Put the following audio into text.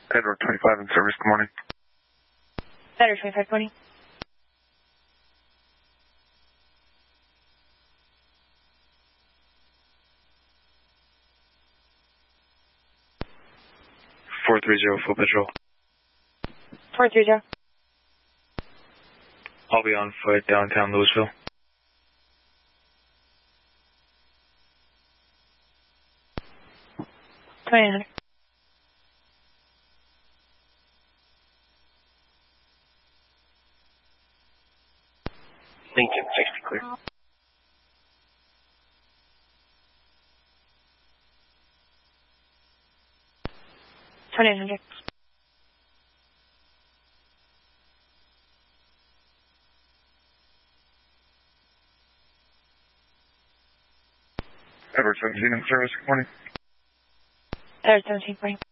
Edward 25 in service, good morning. Edward 25, good morning. Full patrol. 430. I'll be on foot downtown Louisville. $2,900. Lincoln 60 clear. $2,900. Edward 17 in service, good morning. Edward 17, good morning.